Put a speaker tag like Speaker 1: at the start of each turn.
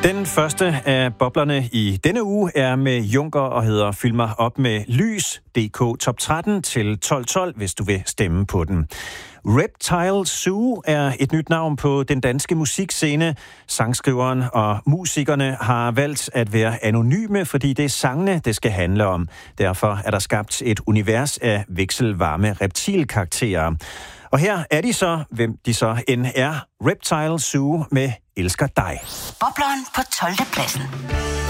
Speaker 1: Den første af boblerne i denne uge er med Junker og hedder Fyld mig op med lys. DK Top 13 til 12.12, hvis du vil stemme på den. Reptile Zoo er et nyt navn på den danske musikscene. Sangskriveren og musikerne har valgt at være anonyme, fordi det er sangene, det skal handle om. Derfor er der skabt et univers af vekselvarme reptilkarakterer. Og her er de så, hvem de så end er. Reptile Zoo med Elsker dig.
Speaker 2: Bobleren på 12. pladsen.